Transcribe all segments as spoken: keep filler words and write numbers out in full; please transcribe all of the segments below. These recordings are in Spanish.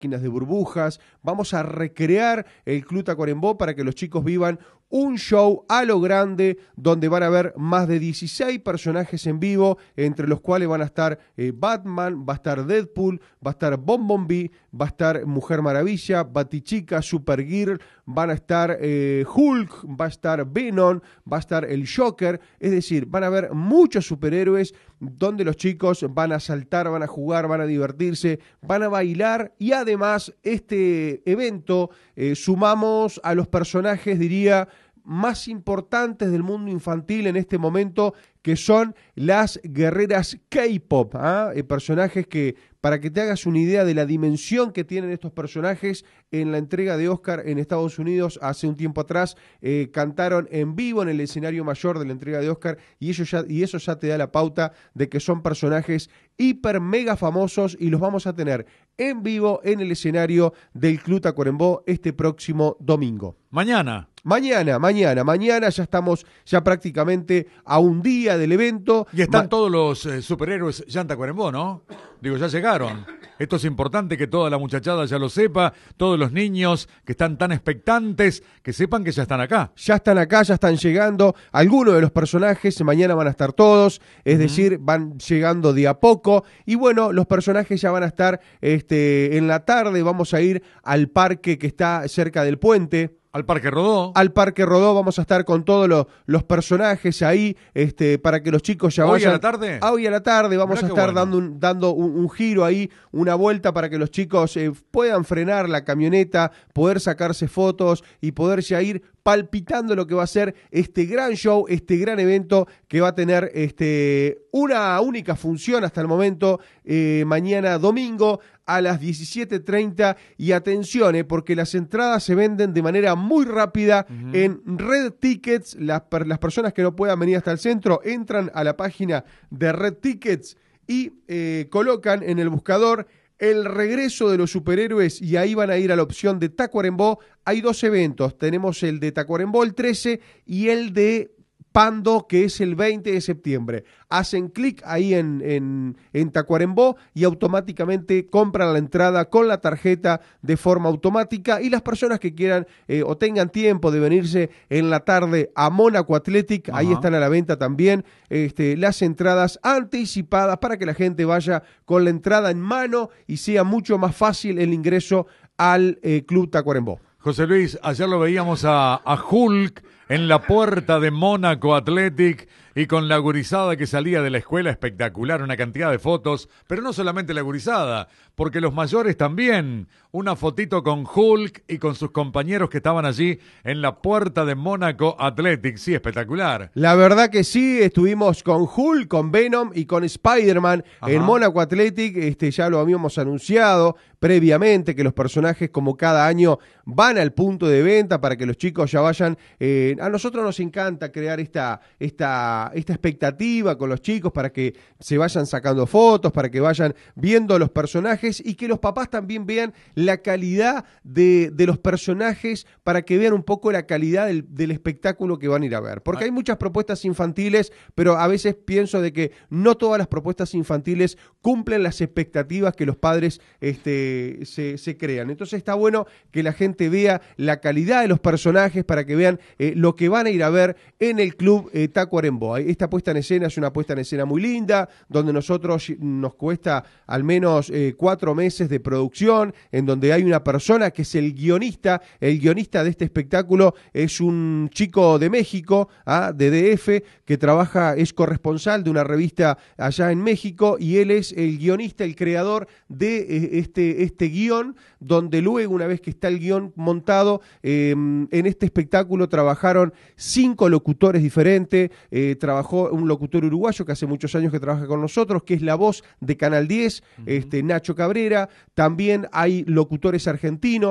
máquinas de burbujas, vamos a recrear el Club Tacuarembó para que los chicos vivan un show a lo grande donde van a ver más de dieciséis personajes en vivo, entre los cuales van a estar eh, Batman, va a estar Deadpool, va a estar Bumblebee, va a estar Mujer Maravilla, Batichica, Supergirl, van a estar eh, Hulk, va a estar Venom, va a estar el Joker, es decir, van a haber muchos superhéroes donde los chicos van a saltar, van a jugar, van a divertirse, van a bailar y además este evento eh, sumamos a los personajes, diría, más importantes del mundo infantil en este momento, que son las guerreras K-pop, ¿ah? eh, personajes que, para que te hagas una idea de la dimensión que tienen estos personajes, en la entrega de Oscar en Estados Unidos hace un tiempo atrás eh, cantaron en vivo en el escenario mayor de la entrega de Oscar, y eso, ya, y eso ya te da la pauta de que son personajes hiper mega famosos, y los vamos a tener en vivo en el escenario del Club Tacuarembó este próximo domingo. Mañana. Mañana, mañana, mañana ya estamos ya prácticamente a un día del evento. Y están Ma- todos los eh, superhéroes ya en Tacuarembó, ¿no? Digo, ya llegaron. Esto es importante que toda la muchachada ya lo sepa, todos los niños que están tan expectantes, que sepan que ya están acá. Ya están acá, ya están llegando. Algunos de los personajes mañana van a estar todos, es uh-huh. decir, van llegando de a poco. Y bueno, los personajes ya van a estar este, en la tarde. Vamos a ir al parque que está cerca del puente. Al Parque Rodó. Al Parque Rodó vamos a estar con todos los, los personajes ahí, este, para que los chicos ya ¿Hoy vayan. ¿Hoy a la tarde? Ah, hoy a la tarde vamos Mirá a estar bueno. dando, un, dando un, un giro ahí, una vuelta para que los chicos eh, puedan frenar la camioneta, poder sacarse fotos y poder ya ir palpitando lo que va a ser este gran show, este gran evento que va a tener este, una única función hasta el momento, eh, mañana domingo a las diecisiete treinta, y atención, eh, porque las entradas se venden de manera muy rápida uh-huh. en Red Tickets. Las, las personas que no puedan venir hasta el centro entran a la página de Red Tickets y eh, colocan en el buscador el regreso de los superhéroes, y ahí van a ir a la opción de Tacuarembó. Hay dos eventos, tenemos el de Tacuarembó el trece y el de Pando, que es el veinte de septiembre. Hacen clic ahí en, en, en Tacuarembó y automáticamente compran la entrada con la tarjeta de forma automática, y las personas que quieran eh, o tengan tiempo de venirse en la tarde a Mónaco Athletic, Ajá. ahí están a la venta también este, las entradas anticipadas para que la gente vaya con la entrada en mano y sea mucho más fácil el ingreso al eh, Club Tacuarembó. José Luis, ayer lo veíamos a, a Hulk en la puerta de Mónaco Athletic y con la gurizada que salía de la escuela, espectacular, una cantidad de fotos, pero no solamente la gurizada, porque los mayores también, una fotito con Hulk y con sus compañeros que estaban allí en la puerta de Mónaco Athletic, sí, espectacular. La verdad que sí, estuvimos con Hulk, con Venom y con Spider-Man Ajá. en Mónaco Athletic, este, ya lo habíamos anunciado previamente, que los personajes como cada año van al punto de venta para que los chicos ya vayan. Eh, a nosotros nos encanta crear esta, esta, esta expectativa con los chicos para que se vayan sacando fotos, para que vayan viendo los personajes y que los papás también vean la calidad de, de los personajes, para que vean un poco la calidad del, del espectáculo que van a ir a ver. Porque hay muchas propuestas infantiles, pero a veces pienso de que no todas las propuestas infantiles cumplen las expectativas que los padres este, se, se crean. Entonces está bueno que la gente vea la calidad de los personajes para que vean eh, lo que van a ir a ver en el Club eh, Tacuarembó. Esta puesta en escena es una puesta en escena muy linda, donde nosotros nos cuesta al menos eh, cuatro meses de producción, en donde hay una persona que es el guionista. El guionista de este espectáculo es un chico de México, ¿ah? de D F, que trabaja, es corresponsal de una revista allá en México, y él es el guionista, el creador de eh, este, este guión, donde luego, una vez que está el guión montado, eh, en este espectáculo trabajaron cinco locutores diferentes. Eh, trabajó un locutor uruguayo que hace muchos años que trabaja con nosotros, que es la voz de Canal diez, uh-huh. este, Nacho Cabrera. También hay locutores argentinos,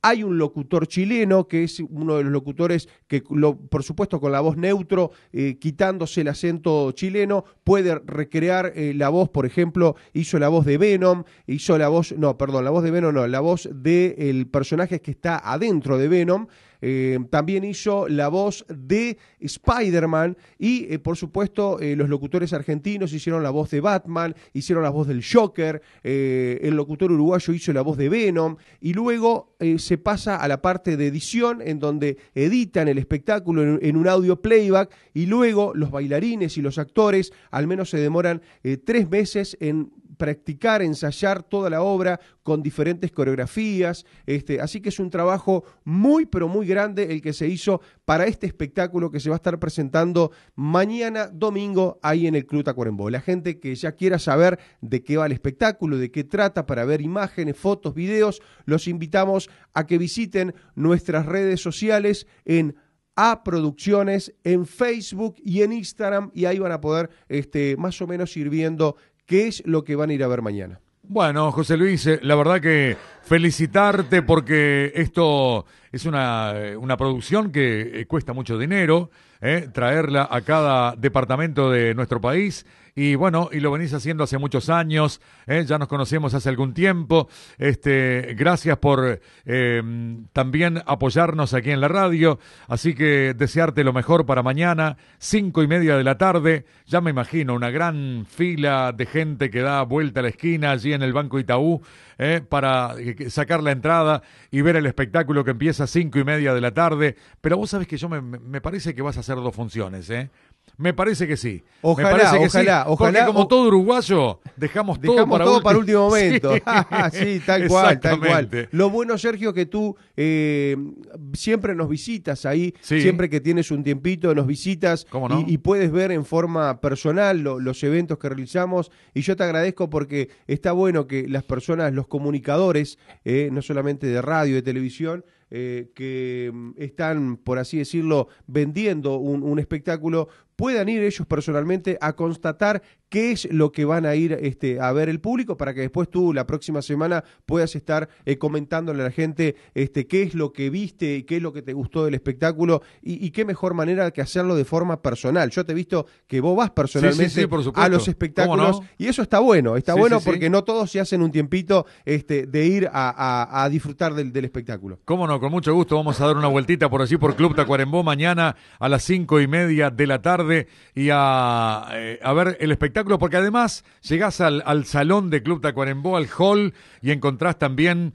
Hay un locutor chileno que es uno de los locutores que, lo, por supuesto, con la voz neutro, eh, quitándose el acento chileno, puede recrear eh, la voz, por ejemplo, hizo la voz de Venom, hizo la voz, no, perdón, la voz de Venom no, la voz del personaje que está adentro de Venom. Eh, también hizo la voz de Spider-Man y, eh, por supuesto, eh, los locutores argentinos hicieron la voz de Batman, hicieron la voz del Joker, eh, el locutor uruguayo hizo la voz de Venom y luego eh, se pasa a la parte de edición en donde editan el espectáculo en, en un audio playback y luego los bailarines y los actores al menos se demoran eh, tres meses en practicar, ensayar toda la obra con diferentes coreografías, este, así que es un trabajo muy pero muy grande el que se hizo para este espectáculo que se va a estar presentando mañana domingo ahí en el Club Tacuarembó. La gente que ya quiera saber de qué va el espectáculo, de qué trata, para ver imágenes, fotos, videos, los invitamos a que visiten nuestras redes sociales en A Producciones, en Facebook y en Instagram, y ahí van a poder este, más o menos ir viendo qué es lo que van a ir a ver mañana. Bueno, José Luis, la verdad que felicitarte porque esto es una, una producción que cuesta mucho dinero, ¿eh? Traerla a cada departamento de nuestro país. Y bueno, y lo venís haciendo hace muchos años, ¿eh? Ya nos conocemos hace algún tiempo. Este, gracias por eh, también apoyarnos aquí en la radio. Así que desearte lo mejor para mañana, cinco y media de la tarde. Ya me imagino una gran fila de gente que da vuelta a la esquina allí en el Banco Itaú, ¿eh? Para sacar la entrada y ver el espectáculo que empieza a cinco y media de la tarde. Pero vos sabés que yo me, me parece que vas a hacer dos funciones, ¿eh? Me parece que sí. Ojalá, me parece que ojalá, sí, ojalá. Porque como o... todo uruguayo, dejamos, dejamos todo, para, todo ulti... para último momento. Sí, sí tal cual, tal cual. Lo bueno, Sergio, que tú eh, siempre nos visitas ahí, sí. Siempre que tienes un tiempito nos visitas. ¿Cómo no? y, y puedes ver en forma personal lo, los eventos que realizamos. Y yo te agradezco porque está bueno que las personas, los comunicadores, eh, no solamente de radio, de televisión, Eh, que están, por así decirlo, vendiendo un, un espectáculo, puedan ir ellos personalmente a constatar qué es lo que van a ir este, a ver el público, para que después tú la próxima semana puedas estar eh, comentándole a la gente este, qué es lo que viste y qué es lo que te gustó del espectáculo y, y qué mejor manera que hacerlo de forma personal. Yo te he visto que vos vas personalmente sí, sí, sí, por supuesto. a los espectáculos no? Y eso está bueno, está sí, bueno sí, porque sí. no todos se hacen un tiempito este, de ir a, a, a disfrutar del, del espectáculo. ¿Cómo no? Con mucho gusto vamos a dar una vueltita por allí por Club Tacuarembó mañana a las cinco y media de la tarde y a, eh, a ver el espectáculo, porque además llegás al, al salón de Club Tacuarembó, al hall, y encontrás también,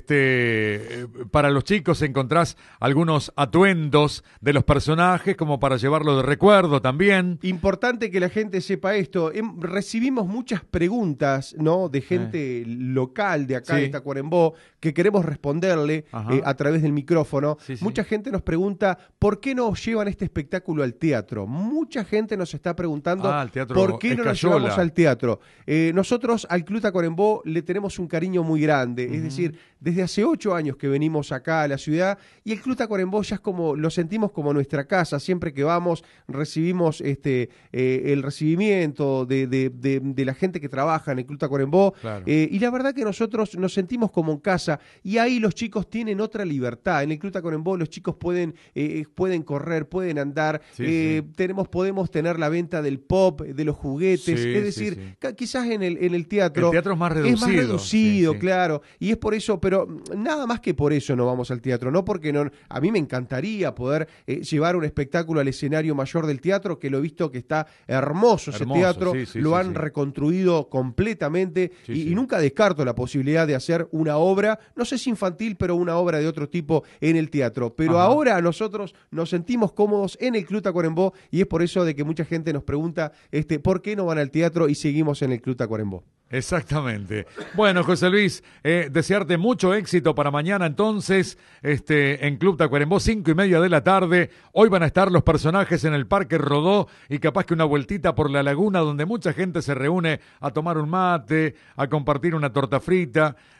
este, para los chicos encontrás algunos atuendos de los personajes como para llevarlo de recuerdo también. Importante que la gente sepa esto. Em, recibimos muchas preguntas, ¿no? De gente eh. local de acá sí. de Tacuarembó que queremos responderle eh, a través del micrófono. Sí, sí. Mucha gente nos pregunta ¿por qué no llevan este espectáculo al teatro? Mucha gente nos está preguntando ah, ¿por qué no nos llevamos al teatro? Eh, nosotros al Club Tacuarembó le tenemos un cariño muy grande, uh-huh. Es decir, desde hace ocho años que venimos acá a la ciudad y el Club Tacuarembó ya es como, lo sentimos como nuestra casa. Siempre que vamos recibimos este eh, el recibimiento de, de, de, de la gente que trabaja en el Club Tacuarembó, claro. eh, y la verdad que nosotros nos sentimos como en casa y ahí los chicos tienen otra libertad. En el Club Tacuarembó los chicos pueden, eh, pueden correr, pueden andar, sí, eh, sí. tenemos podemos tener la venta del pop, de los juguetes, sí, es decir, sí, sí. quizás en el, en el teatro... El teatro es más reducido. Es más reducido, sí, sí. claro, y es por eso, pero nada más que por eso no vamos al teatro, no porque no, a mí me encantaría poder eh, llevar un espectáculo al escenario mayor del teatro, que lo he visto que está hermoso, ese hermoso, teatro, sí, sí, lo sí, han sí. reconstruido completamente sí, y, sí. y nunca descarto la posibilidad de hacer una obra, no sé si infantil, pero una obra de otro tipo en el teatro, pero Ajá. ahora nosotros nos sentimos cómodos en el Club Tacuarembó y es por eso de que mucha gente nos pregunta este, ¿por qué no van al teatro y seguimos en el Club Tacuarembó? Exactamente. Bueno, José Luis, eh, desearte mucho éxito para mañana entonces, este, en Club Tacuarembó, cinco y media de la tarde. Hoy van a estar los personajes en el Parque Rodó y capaz que una vueltita por la laguna donde mucha gente se reúne a tomar un mate, a compartir una torta frita.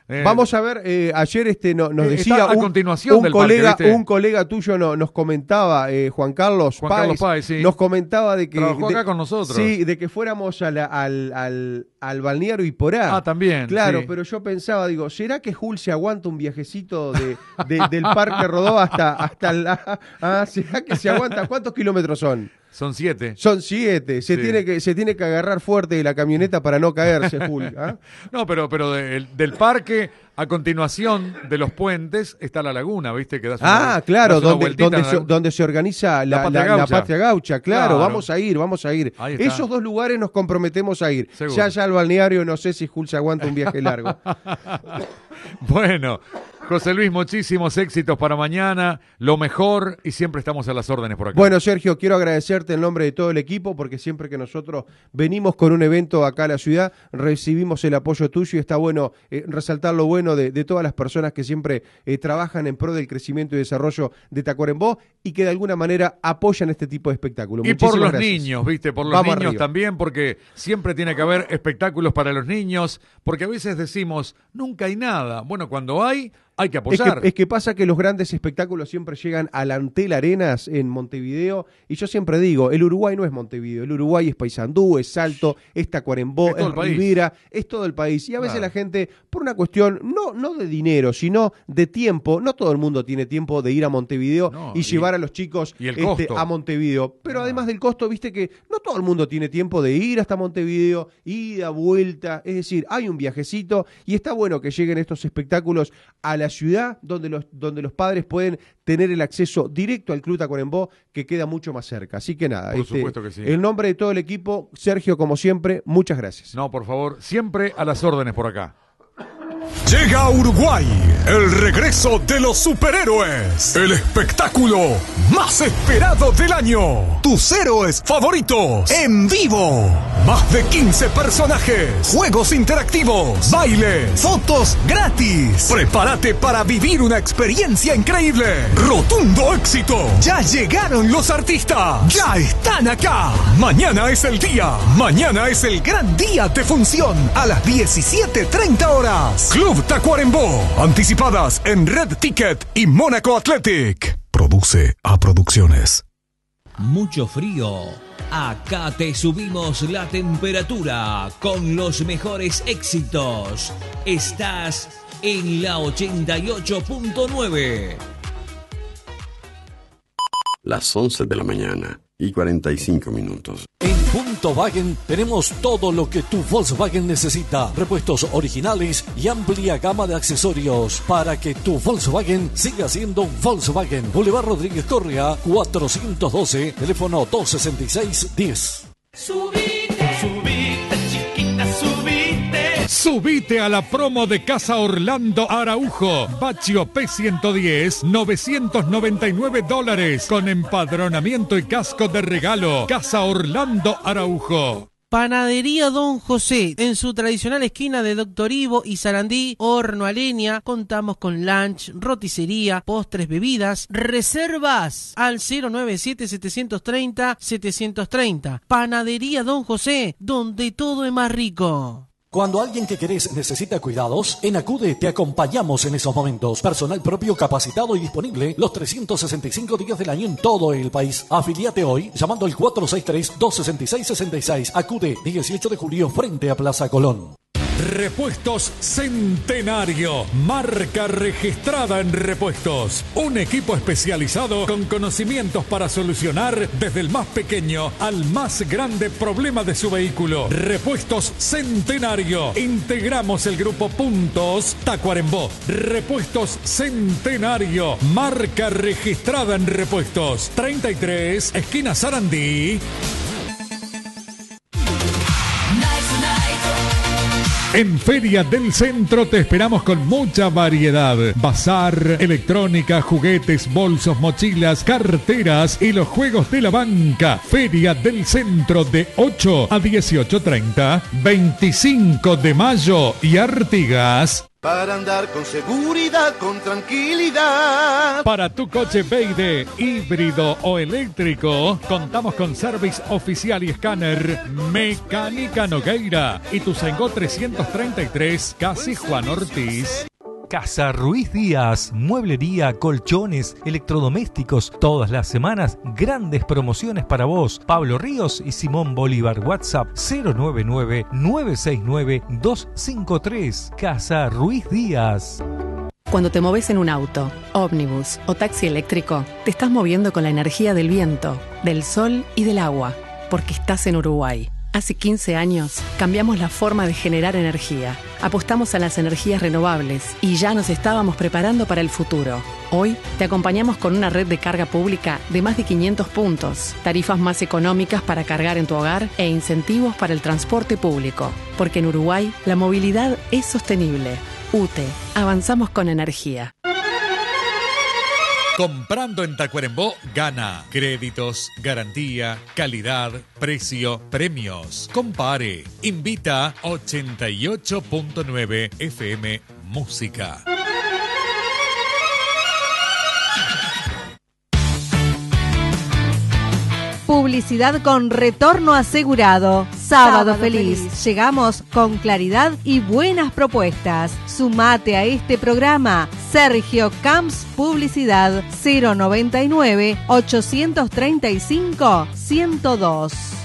Eh, Vamos a ver, eh, ayer este no, nos eh, decía a un, continuación un del colega, parque, ¿viste? un colega tuyo no, nos comentaba, eh, Juan Carlos Juan Páez, Carlos Páez, sí. nos comentaba de que Trabajó de, acá con nosotros. Sí, de que fuéramos a la- al, al, al balneario Iporá. Ah, también. Claro, sí. pero yo pensaba, digo, ¿será que Jul se aguanta un viajecito de, de- del Parque Rodó hasta, hasta la... Ah, ¿será que se aguanta? ¿Cuántos kilómetros son? Son siete. Son siete. Se, Sí. tiene que, se tiene que agarrar fuerte de la camioneta para no caerse, Jul. ¿Ah? No, pero, pero de- del parque, a continuación de los puentes, está la laguna, ¿viste? Que das una- Ah, claro, das una donde, vueltita donde, en la se, laguna. donde se organiza la, La Patria la- la Gaucha. Patria Gaucha. Claro, Claro. vamos a ir, vamos a ir. Ahí está. Esos dos lugares nos comprometemos a ir. Seguro. Ya, ya al balneario, no sé si Jul se aguanta un viaje largo. Bueno, José Luis, muchísimos éxitos para mañana, lo mejor y siempre estamos a las órdenes por acá. Bueno, Sergio, quiero agradecerte en nombre de todo el equipo porque siempre que nosotros venimos con un evento acá a la ciudad, recibimos el apoyo tuyo y está bueno eh, resaltar lo bueno de, de todas las personas que siempre eh, trabajan en pro del crecimiento y desarrollo de Tacuarembó y que de alguna manera apoyan este tipo de espectáculos. Y por Muchísimas los gracias. niños, ¿viste? Por los Vamos niños arriba. también, porque siempre tiene que haber espectáculos para los niños, porque a veces decimos, nunca hay nada. Bueno, cuando hay, hay que Es apoyar. que, es que pasa que los grandes espectáculos siempre llegan al Antel Arenas en Montevideo y yo siempre digo, el Uruguay no es Montevideo, el Uruguay es Paysandú, es Salto, es Tacuarembó, Es todo es el país. Rivera, es todo el país. Y a veces Claro. la gente, por una cuestión no, no de dinero, sino de tiempo, no todo el mundo tiene tiempo de ir a Montevideo No, y, y- llevar a los chicos y el este, costo. a Montevideo. Pero Ah. además del costo, viste que no todo el mundo tiene tiempo de ir hasta Montevideo, ida, vuelta, es decir, hay un viajecito y está bueno que lleguen estos espectáculos a la ciudad donde los, donde los padres pueden tener el acceso directo al Club Tacuarembó que queda mucho más cerca. Así que nada, Por este, supuesto que sí. en nombre de todo el equipo, Sergio, como siempre, muchas gracias. No, por favor, siempre a las órdenes por acá. Llega a Uruguay el regreso de los superhéroes. El espectáculo más esperado del año. Tus héroes favoritos en vivo. Más de quince personajes, juegos interactivos, bailes, fotos gratis. Prepárate para vivir una experiencia increíble. Rotundo éxito. Ya llegaron los artistas. Ya están acá. Mañana es el día. Mañana es el gran día de función a las diecisiete treinta horas. Club Tacuarembó. Anticipadas en Red Ticket y Mónaco Athletic. Produce a Producciones. Mucho frío. Acá te subimos la temperatura con los mejores éxitos. Estás en la ochenta y ocho punto nueve. Las once de la mañana y cuarenta y cinco minutos. En Punto Wagen tenemos todo lo que tu Volkswagen necesita. Repuestos originales y amplia gama de accesorios para que tu Volkswagen siga siendo un Volkswagen. Boulevard Rodríguez Correa, cuatrocientos doce, teléfono dos sesenta y seis diez. Subite, subite, chiquita, subite. Subite a la promo de Casa Orlando Araujo. Baccio P ciento diez, novecientos noventa y nueve dólares. Con empadronamiento y casco de regalo. Casa Orlando Araujo. Panadería Don José, en su tradicional esquina de Doctor Ivo y Sarandí, horno a leña, contamos con lunch, roticería, postres, bebidas, reservas al cero nueve siete, siete tres cero, siete tres cero. Panadería Don José, donde todo es más rico. Cuando alguien que querés necesita cuidados, en Acude te acompañamos en esos momentos. Personal propio capacitado y disponible los trescientos sesenta y cinco días del año en todo el país. Afiliate hoy llamando al cuatro seis tres, dos seis seis, seis seis. Acude dieciocho de julio frente a Plaza Colón. Repuestos Centenario, marca registrada en repuestos. Un equipo especializado con conocimientos para solucionar desde el más pequeño al más grande problema de su vehículo. Repuestos Centenario. Integramos el grupo Puntos Tacuarembó. Repuestos Centenario, marca registrada en repuestos. treinta y tres, esquina Sarandí. En Feria del Centro te esperamos con mucha variedad. Bazar, electrónica, juguetes, bolsos, mochilas, carteras y los juegos de la banca. Feria del Centro de ocho a dieciocho treinta, veinticinco de mayo y Artigas. Para andar con seguridad, con tranquilidad. Para tu coche Beide, híbrido o eléctrico, contamos con Service Oficial y Escáner Mecánica Nogueira y Ituzaingó trescientos treinta y tres, casi Juan Ortiz. Casa Ruiz Díaz, mueblería, colchones, electrodomésticos, todas las semanas, grandes promociones para vos. Pablo Ríos y Simón Bolívar, WhatsApp cero nueve nueve, nueve seis nueve, dos cinco tres. Casa Ruiz Díaz. Cuando te moves en un auto, ómnibus o taxi eléctrico, te estás moviendo con la energía del viento, del sol y del agua, porque estás en Uruguay. Hace quince años cambiamos la forma de generar energía, apostamos a las energías renovables y ya nos estábamos preparando para el futuro. Hoy te acompañamos con una red de carga pública de más de quinientos puntos, tarifas más económicas para cargar en tu hogar e incentivos para el transporte público. Porque en Uruguay la movilidad es sostenible. U T E, avanzamos con energía. Comprando en Tacuarembó, gana. Créditos, garantía, calidad, precio, premios. Compare. Invita ochenta y ocho punto nueve F M Música. Publicidad con retorno asegurado. Sábado, Sábado feliz. feliz. Llegamos con claridad y buenas propuestas. Sumate a este programa. Sergio Camps Publicidad cero noventa y nueve, ochocientos treinta y cinco, ciento dos.